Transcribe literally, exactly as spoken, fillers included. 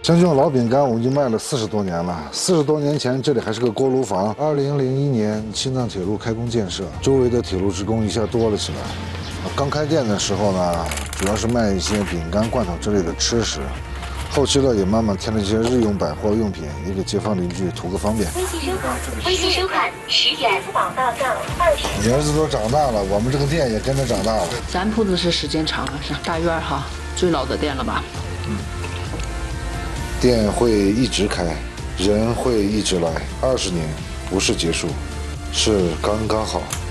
将军老饼干我们已经卖了四十多年了。四十多年前这里还是个锅炉房。二零零一年青藏铁路开工建设，周围的铁路职工一下多了起来。刚开店的时候呢，主要是卖一些饼干、罐头之类的吃食。 后期呢，也慢慢添了一些日用百货用品，也给街坊邻居图个方便。 微信收款，微信收款十元。宝大道二十。 你儿子都长大了，我们这个店也跟着长大了。 咱铺子是时间长了，是大院哈，最老的店了吧？ 嗯。店会一直开，人会一直来，二十年不是结束，是刚刚好。